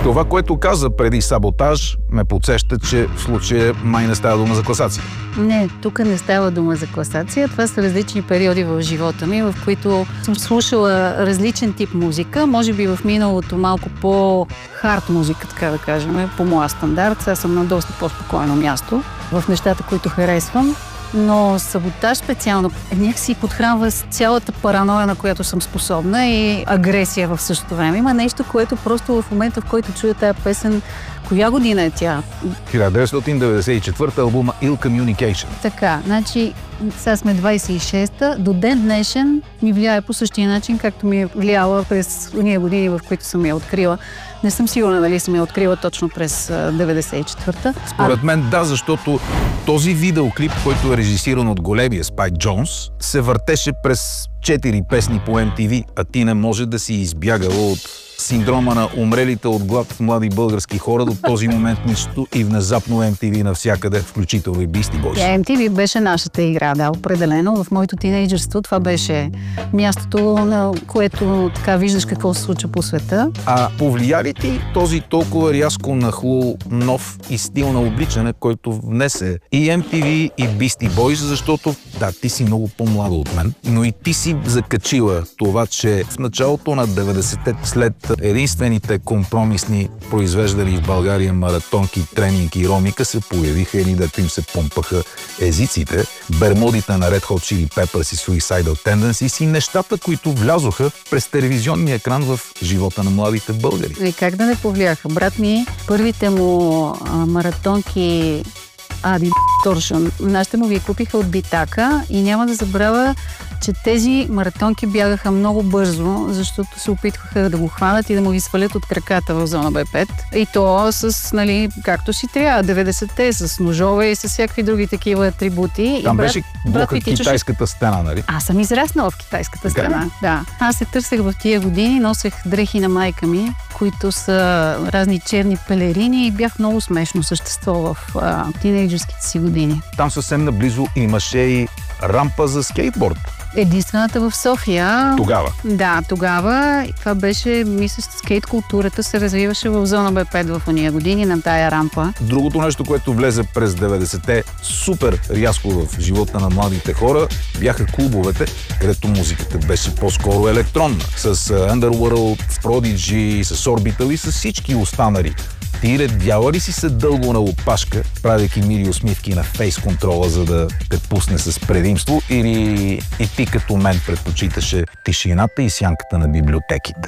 Това, което каза преди Саботаж, ме подсеща, че в случая май не става дума за класация. Не, тук не става дума за класация. Това са различни периоди в живота ми, в които съм слушала различен тип музика. Може би в миналото малко по-хард музика, така да кажем, по моя стандарт. Сега съм на доста по-спокойно място в нещата, които харесвам. Но Саботаж специално някакси подхранва с цялата параноя, на която съм способна, и агресия в същото време. Има нещо, което просто в момента, в който чуя тая песен, коя година е тя? 1994 албума Ill Communication. Така, значи сега сме 26-та, до ден днешен ми влияе по същия начин, както ми е влияла през уния години, в които съм я открила. Не съм сигурна дали съм я открила точно през 94-та. Според мен да, защото този видеоклип, който е режисиран от големия Спайк Джонс, се въртеше през 4 песни по MTV, а ти не може да си избягала от синдрома на умрелите от глад млади български хора до този момент нищо и внезапно MTV навсякъде, включително и Beastie Boys. MTV беше нашата игра, да, определено. В моето тинейджърство това беше мястото, на което така виждаш какво се случва по света. А повлия ли ти този толкова рязко нахлул нов и стил на обличане, който внесе и MTV, и Beastie Boys, защото да, ти си много по-млада от мен, но и ти си закачила това, че в началото на 90-те, след единствените компромисни произвеждали в България маратонки, тренинг и ромика, се появиха едни, дето им се помпаха езиците, бермудите на Red Hot Chili Peppers и Suicidal Tendencies и нещата, които влязоха през телевизионния екран в живота на младите българи. И как да не повлияха? Брат ми, първите му маратонки Ади Торшон, нашите му ги купиха от Битака и няма да забравя, че тези маратонки бягаха много бързо, защото се опитваха да го хванат и да му ги свалят от краката в зона Б5. И то с, нали, както си трябва, 90-те, с ножове и с всякакви други такива атрибути. Там и беше блока китайската стена, нали? Аз съм израснала в китайската стена, да. Аз се търсех в тия години, носех дрехи на майка ми, които са разни черни пелерини и бях много смешно същество в тинейджърските си години. Там съвсем наблизо имаше и рампа за скейтборд. Единствената в София. Тогава? Да, тогава. Това беше, мисля, скейт културата се развиваше в зона Б5 в ония години на тая рампа. Другото нещо, което влезе през 90-те супер рязко в живота на младите хора, бяха клубовете, където музиката беше по-скоро електронна. С Underworld, с Prodigy, с Orbital и с всички останали. Ти редяла ли си се дълго на опашка, правейки мири усмивки на фейс контрола, за да те пусне с предимство, или и ти като мен предпочиташе тишината и сянката на библиотеките?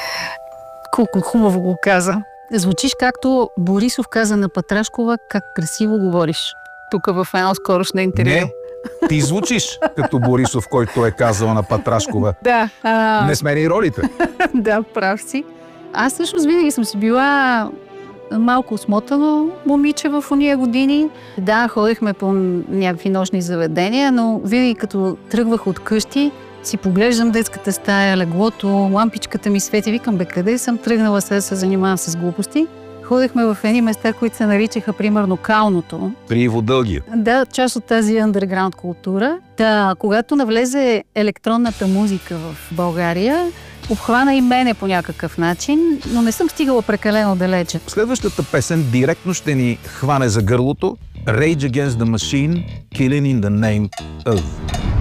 Колко хубаво го каза. Звучиш както Борисов каза на Патрашкова, как красиво говориш. Тук в едно скорошно интервю. Не, ти звучиш като Борисов, който е казал на Патрашкова. Да. Не смени ролите. Да, прав си. Аз всъщност винаги съм си била малко смотано момиче в ония години. Да, ходихме по някакви нощни заведения, но винаги като тръгвах от къщи, си поглеждам детската стая, леглото, лампичката ми свети. Викам, бе, къде съм тръгнала сега да се занимавам с глупости? Ходихме в едни места, които се наричаха, примерно, Калното. При Иво Дългия. Да, част от тази андерграунд култура. Да, когато навлезе електронната музика в България, обхвана и мене по някакъв начин, но не съм стигала прекалено далече. Следващата песен директно ще ни хване за гърлото. Rage Against the Machine, Killing in the Name of.